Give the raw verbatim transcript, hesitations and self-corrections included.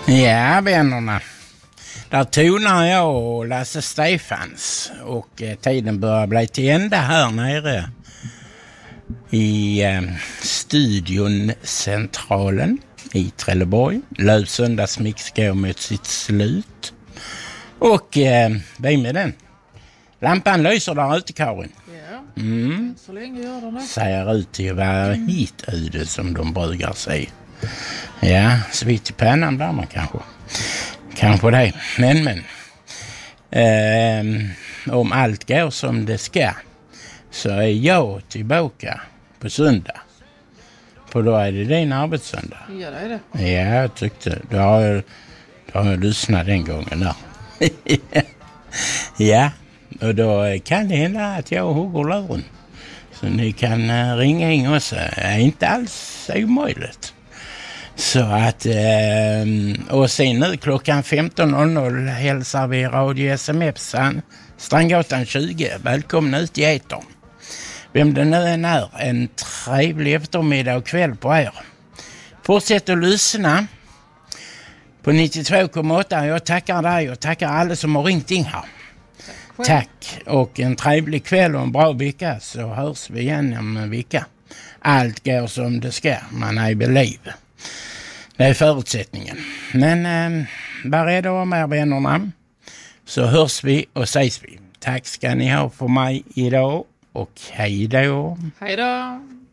Ja, vännerna. Där tonar jag och Lasse Stefans. Och eh, tiden börjar bli till ända här nere i eh, studion Centralen i Trelleborg. Lövsöndagsmix går mot sitt slut. Och eh, vem med den? Lampan lyser där ute, Karin. Ja, mm. så länge gör den det. Säger ut till att vara hit ute som de brukar säga. Ja, så vitt i pannan där man kanske. Kanske det. Men, men. Eh, om allt går som det ska så är jag tillbaka på söndag. För då är det din arbetssöndag. Ja, det är det. Ja, jag tyckte. Då har jag, då har jag lyssnat den gången där. Ja, och då kan det hända att jag hugger luren. Så ni kan uh, ringa in också. Är inte alls omöjligt. Så att, eh, och sen nu klockan femton noll noll hälsar vi Radio S M F-san Strandgatan tjugo. Välkomna ut i etern. Vem det nu än är, en trevlig eftermiddag och kväll på er. Fortsätt att lyssna på nittiotvå komma åtta. Jag tackar dig och tackar alla som har ringt in här. Tack. Tack. Och en trevlig kväll och en bra vecka, så hörs vi igen om en vecka. Allt går som det ska. Man är i liv. Det är förutsättningen. Men eh, var rädda om er, vännerna. Så hörs vi och ses vi. Tack ska ni ha för mig idag. Och hej då. Hej då.